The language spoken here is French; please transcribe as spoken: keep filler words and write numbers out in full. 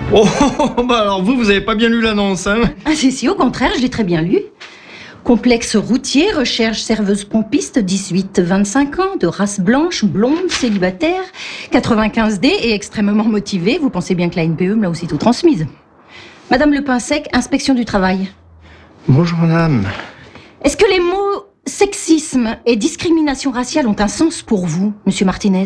Oh, bah alors vous, vous avez pas bien lu l'annonce, hein? Ah si, si, au contraire, je l'ai très bien lu. Complexe routier, recherche serveuse pompiste, dix-huit vingt-cinq ans, de race blanche, blonde, célibataire, quatre-vingt-quinze D et extrêmement motivée. Vous pensez bien que la N P E me l'a aussitôt transmise. Madame Le Pinsec, inspection du travail. Bonjour madame. Est-ce que les mots sexisme et discrimination raciale ont un sens pour vous, monsieur Martinez ?